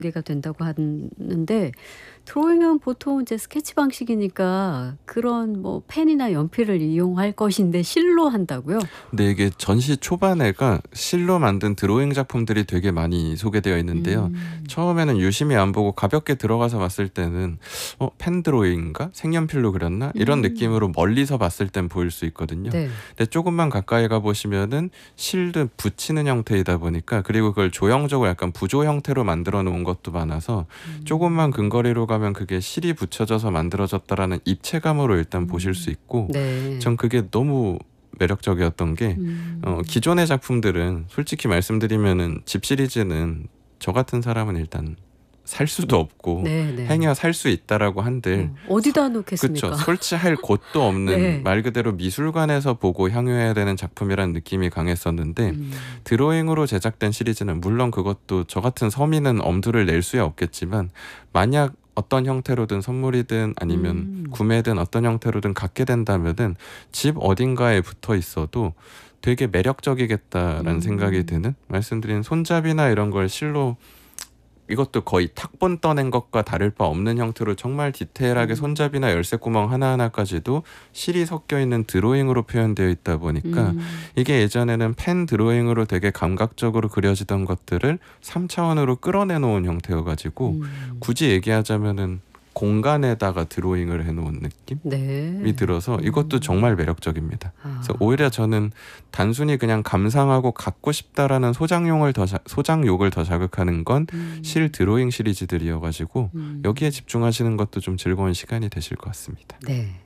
개가 된다고 하는데 드로잉은 보통 이제 스케치 방식이니까 그런 뭐 펜이나 연필을 이용할 것인데 실로 한다고요? 근데 이게 전시 초반에가 실로 만든 드로잉 작품들이 되게 많이 소개되어 있는데요. 처음에는 유심히 안 보고 가볍게 들어가서 봤을 때는 펜 드로잉인가? 색연필로 그렸나? 이런 느낌으로 멀리서 봤을 땐 보일 수 있거든요. 네. 근데 조금만 가까이 가보시면은 실도 붙이는 형태이다 보니까, 그리고 그걸 조형적으로 약간 부조 형태로 만들어 놓은 것도 많아서 조금만 근거리로 가면 그게 실이 붙여져서 만들어졌다라는 입체감으로 일단 보실 수 있고, 네. 전 그게 너무 매력적이었던 게 기존의 작품들은 솔직히 말씀드리면은 집 시리즈는 저 같은 사람은 일단 살 수도 없고 네네. 행여 살 수 있다라고 한들 어디다 놓겠습니까? 그쵸, 설치할 곳도 없는 네. 말 그대로 미술관에서 보고 향유해야 되는 작품이라는 느낌이 강했었는데 드로잉으로 제작된 시리즈는 물론 그것도 저 같은 서민은 엄두를 낼 수야 없겠지만, 만약 어떤 형태로든 선물이든 아니면 구매든 어떤 형태로든 갖게 된다면은 집 어딘가에 붙어 있어도 되게 매력적이겠다라는 생각이 드는, 말씀드린 손잡이나 이런 걸 실로, 이것도 거의 탁본 떠낸 것과 다를 바 없는 형태로 정말 디테일하게 손잡이나 열쇠 구멍 하나하나까지도 실이 섞여 있는 드로잉으로 표현되어 있다 보니까 이게 예전에는 펜 드로잉으로 되게 감각적으로 그려지던 것들을 3차원으로 끌어내 놓은 형태여가지고 굳이 얘기하자면은 공간에다가 드로잉을 해놓은 느낌이 네. 들어서 이것도 정말 매력적입니다. 아. 그래서 오히려 저는 단순히 그냥 감상하고 갖고 싶다라는 소장욕을 더 자극하는 건 실 드로잉 시리즈들이어가지고 여기에 집중하시는 것도 좀 즐거운 시간이 되실 것 같습니다. 네.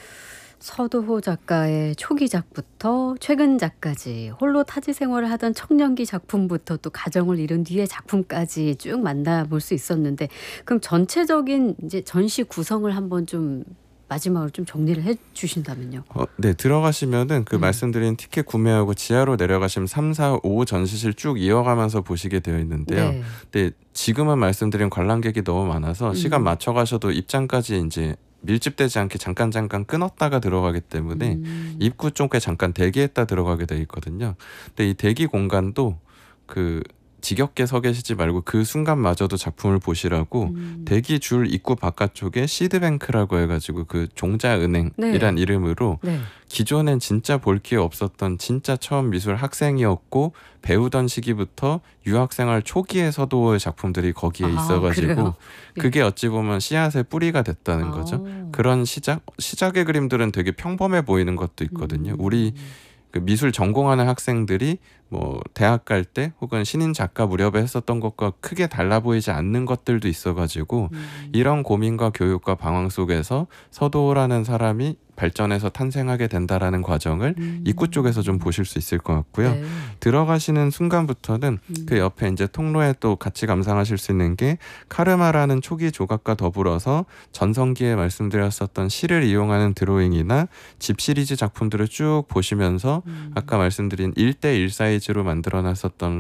서두호 작가의 초기작부터 최근작까지 홀로 타지 생활을 하던 청년기 작품부터 또 가정을 이룬 뒤의 작품까지 쭉 만나볼 수 있었는데, 그럼 전체적인 이제 전시 구성을 한번 좀 마지막으로 좀 정리를 해 주신다면요. 네, 들어가시면은 그 말씀드린 티켓 구매하고 지하로 내려가시면 3, 4, 5 전시실 쭉 이어가면서 보시게 되어 있는데요. 네. 근데 지금은 말씀드린 관람객이 너무 많아서 시간 맞춰 가셔도 입장까지 이제 밀집되지 않게 잠깐 끊었다가 들어가기 때문에 입구 쪽에 잠깐 대기했다 들어가게 돼 있거든요. 근데 이 대기 공간도 그 지겹게 서 계시지 말고 그 순간마저도 작품을 보시라고 대기 줄 입구 바깥쪽에 시드뱅크라고 해가지고 그 종자은행이란 네. 이름으로 네. 기존엔 진짜 볼 게 없었던 진짜 처음 미술 학생이었고 배우던 시기부터 유학생활 초기에 서도의 작품들이 거기에 있어가지고 그래요? 그게 어찌 보면 씨앗의 뿌리가 됐다는 거죠. 그런 시작의 그림들은 되게 평범해 보이는 것도 있거든요. 우리 그 미술 전공하는 학생들이 뭐 대학 갈 때 혹은 신인 작가 무렵에 했었던 것과 크게 달라 보이지 않는 것들도 있어가지고 이런 고민과 교육과 방황 속에서 서도라는 사람이 발전해서 탄생하게 된다라는 과정을 입구 쪽에서 좀 보실 수 있을 것 같고요. 네. 들어가시는 순간부터는 그 옆에 이제 통로에 또 같이 감상하실 수 있는 게 카르마라는 초기 조각과 더불어서 전성기에 말씀드렸었던 실을 이용하는 드로잉이나 집 시리즈 작품들을 쭉 보시면서 아까 말씀드린 1대1 사이즈로 만들어놨었던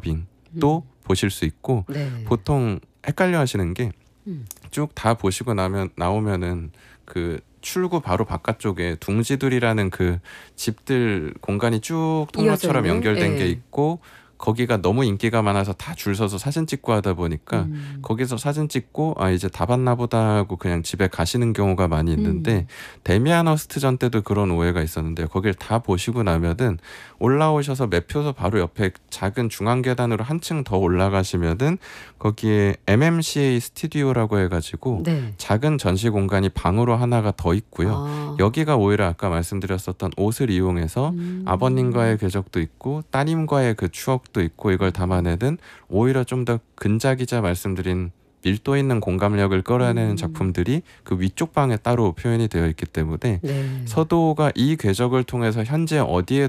러빙도 보실 수 있고, 네. 보통 헷갈려 하시는 게 쭉 다 보시고 나오면은 그 출구 바로 바깥쪽에 둥지들이라는 그 집들 공간이 쭉 통로처럼 이어져 있는? 연결된 게 예. 있고, 거기가 너무 인기가 많아서 다 줄 서서 사진 찍고 하다 보니까 거기서 사진 찍고 이제 다 봤나 보다 하고 그냥 집에 가시는 경우가 많이 있는데 데미안 허스트전 때도 그런 오해가 있었는데요. 거길 다 보시고 나면은 올라오셔서 매표소 바로 옆에 작은 중앙 계단으로 한층 더 올라가시면은 거기에 MMCA 스튜디오라고 해가지고 네. 작은 전시 공간이 방으로 하나가 더 있고요. 여기가 오히려 아까 말씀드렸었던 옷을 이용해서 아버님과의 궤적도 있고 따님과의 그 추억도 있고 이걸 담아내는, 오히려 좀 더 근작이자 말씀드린 밀도 있는 공감력을 끌어내는 작품들이 그 위쪽 방에 따로 표현이 되어 있기 때문에 네. 서도가 이 궤적을 통해서 현재 어디에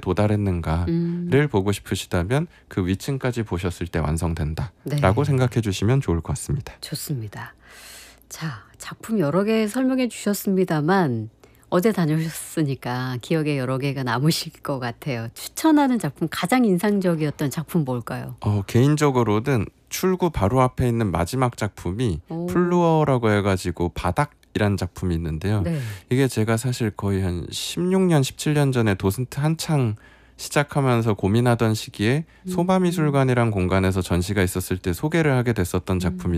도달했는가를 보고 싶으시다면 그 위층까지 보셨을 때 완성된다라고 네. 생각해 주시면 좋을 것 같습니다. 좋습니다. 자, 작품 여러 개 설명해 주셨습니다만 어제 다녀오셨으니까 기억에 여러 개가 남으실 것 같아요. 추천하는 작품, 가장 인상적이었던 작품 뭘까요? 개인적으로는 출구 바로 앞에 있는 마지막 작품이 플루어라고 해가지고 바닥이란 작품이 있는데요. 네. 이게 제가 사실 거의 한 16년, 17년 전에 도슨트 한창 시작하면서 고민하던 시기에 소마미술관이란 공간에서 전시가 있었을 때 소개를 하게 됐었던 작품이